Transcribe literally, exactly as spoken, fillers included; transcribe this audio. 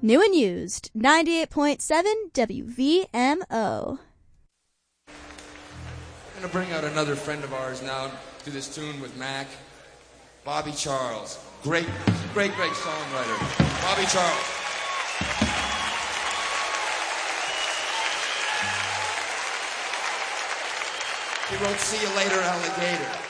New and used, ninety-eight point seven W V M O. I'm going to bring out another friend of ours now, do this tune with Mac. Bobby Charles. Great, great, great songwriter. Bobby Charles. He wrote See You Later, Alligator.